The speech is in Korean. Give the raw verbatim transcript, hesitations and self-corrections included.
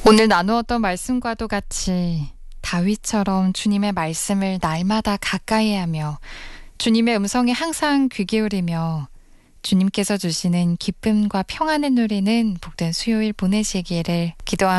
오늘 나누었던 말씀과도 같이 다윗처럼 주님의 말씀을 날마다 가까이 하며 주님의 음성에 항상 귀 기울이며 주님께서 주시는 기쁨과 평안을 누리는 복된 수요일 보내시기를 기도합니다.